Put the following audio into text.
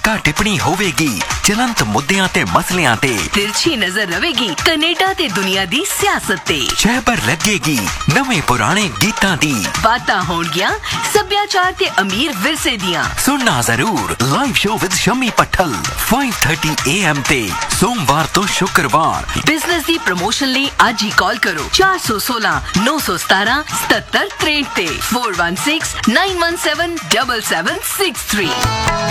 ਟੀਕਾ ਟਿੱਪਣੀ ਹੋਵੇਗੀ ਚਲੰਤ ਮੁੱਦਿਆਂ ਤੇ ਮਸਲਿਆਂ ਤੇ। तिरछी नजर रहेगी कनेडा ते दुनिया दी सियासत ते। ਸ਼ਹਿਬਰ ਲੱਗੇਗੀ ਨਵੇਂ ਪੁਰਾਣੇ ਗੀਤਾਂ ਦੀ। बातां होणगियां सभ्याचार ते अमीर विरसे दियां। सुनना जरूर live show with Shammi Pattal 5:30 AM ते सोमवार तो शुक्रवार। बिजनेस दी प्रमोशन ਲਈ ਅੱਜ ਹੀ ਕਾਲ ਕਰੋ 416 917 77 63 416 917 7763।